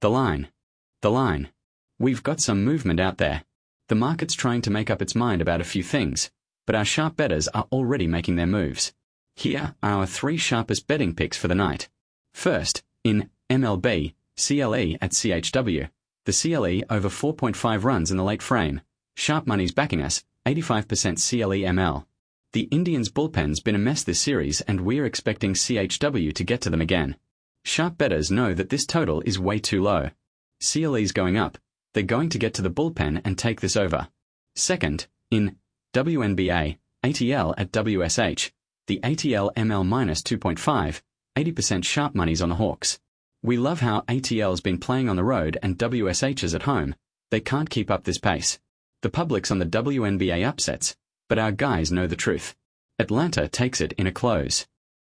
The line. The line. We've got some movement out there. The market's trying to make up its mind about a few things, but our sharp bettors are already making their moves. Here are our 3 sharpest betting picks for the night. First, in MLB, CLE at CHW. The CLE over 4.5 runs in the late frame. Sharp money's backing us, 85% CLE ML. The Indians' bullpen's been a mess this series and we're expecting CHW to get to them again. Sharp bettors know that this total is way too low. CLE's going up. They're going to get to the bullpen and take this over. Second, in WNBA, ATL at WSH. The ATL ML minus 2.5, 80% sharp money's on the Hawks. We love how ATL's been playing on the road and WSH is at home. They can't keep up this pace. The public's on the WNBA upsets, but our guys know the truth. Atlanta takes it in a close.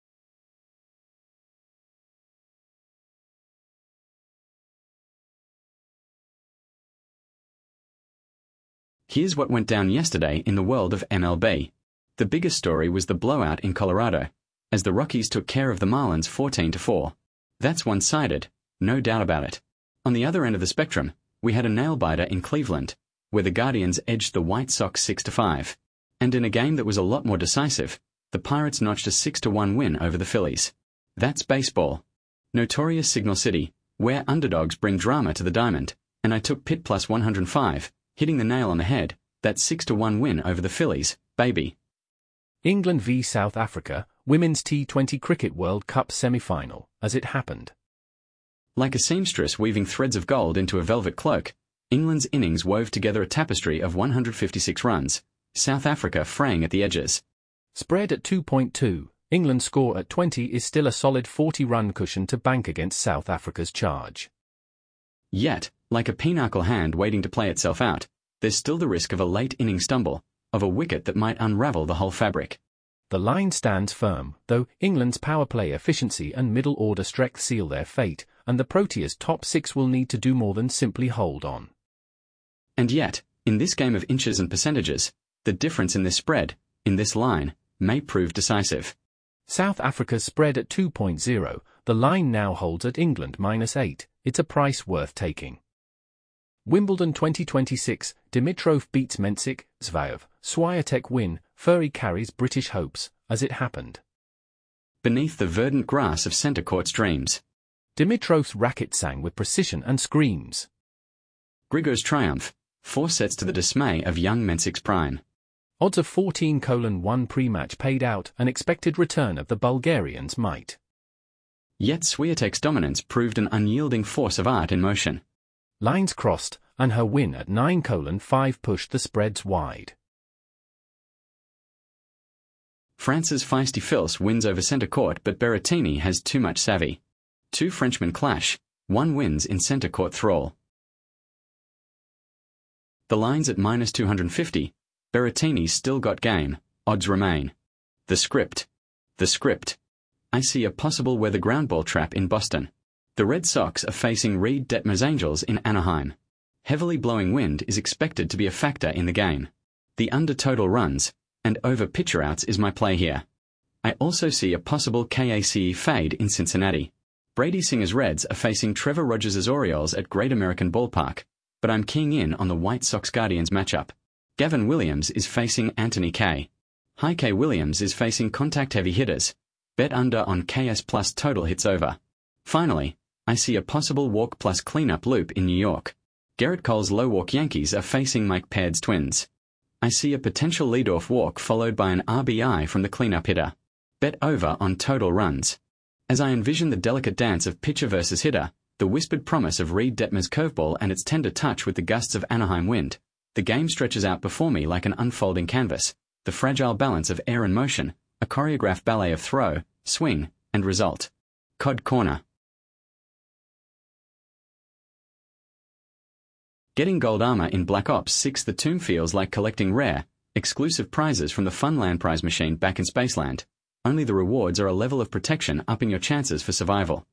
Here's what went down yesterday in the world of MLB. The biggest story was the blowout in Colorado, as the Rockies took care of the Marlins 14-4. That's one-sided, no doubt about it. On the other end of the spectrum, we had a nail-biter in Cleveland, where the Guardians edged the White Sox 6-5. And in a game that was a lot more decisive, the Pirates notched a 6-1 win over the Phillies. That's baseball. Notorious Signal City, where underdogs bring drama to the diamond, and I took Pitt plus 105, hitting the nail on the head, that 6-1 win over the Phillies, baby. England v South Africa, Women's T20 Cricket World Cup semi-final, as it happened. Like a seamstress weaving threads of gold into a velvet cloak, England's innings wove together a tapestry of 156 runs, South Africa fraying at the edges. Spread at 2.2, England's score at 20 is still a solid 40-run cushion to bank against South Africa's charge. Yet, like a pinochle hand waiting to play itself out, there's still the risk of a late inning stumble, of a wicket that might unravel the whole fabric. The line stands firm, though England's power play efficiency and middle-order strength seal their fate, and the Proteas' top 6 will need to do more than simply hold on. And yet, in this game of inches and percentages, the difference in this spread, in this line, may prove decisive. South Africa's spread at 2.0, the line now holds at England -8, it's a price worth taking. Wimbledon 2026, Dimitrov beats Mensik, Zverev, Swiatek win, Fury carries British hopes, as it happened. Beneath the verdant grass of centre court's dreams. Dimitrov's racket sang with precision and screams. Grigor's triumph, 4 sets to the dismay of young Mensik's prime. Odds of 14:1 pre-match paid out an expected return of the Bulgarians' might. Yet Swiatek's dominance proved an unyielding force of art in motion. Lines crossed, and her win at 9:5 pushed the spreads wide. France's feisty Fils wins over centre court, but Berrettini has too much savvy. 2 Frenchmen clash, one wins in centre court thrall. The line's at -250, Berrettini's still got game, odds remain. The script. The script. I see a possible weather ground ball trap in Boston. The Red Sox are facing Reed Detmer's Angels in Anaheim. Heavily blowing wind is expected to be a factor in the game. The under total runs, and over pitcher outs is my play here. I also see a possible KACE fade in Cincinnati. Brady Singer's Reds are facing Trevor Rogers' Orioles at Great American Ballpark, but I'm keying in on the White Sox Guardians matchup. Gavin Williams is facing Anthony Kay. High K. Williams is facing contact-heavy hitters. Bet under on KS plus total hits over. Finally, I see a possible walk plus cleanup loop in New York. Garrett Cole's low walk Yankees are facing Mike Paird's Twins. I see a potential leadoff walk followed by an RBI from the cleanup hitter. Bet over on total runs. As I envision the delicate dance of pitcher versus hitter, the whispered promise of Reed Detmer's curveball and its tender touch with the gusts of Anaheim wind, the game stretches out before me like an unfolding canvas, the fragile balance of air and motion, a choreographed ballet of throw, swing, and result. Cod Corner. Getting gold armor in Black Ops 6 The Tomb feels like collecting rare, exclusive prizes from the Funland prize machine back in Spaceland. Only the rewards are a level of protection upping your chances for survival.